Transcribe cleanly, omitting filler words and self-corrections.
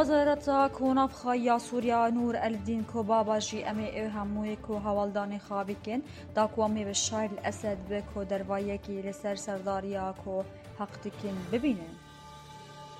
وزارت کوناف خایا سوریا نور الدین کو بابا جی امی او هموی کو حوالدان خابکن دا کو امی بشار الاسد به کو دروایه کی لسر سرداریا کو حق دکن ببینن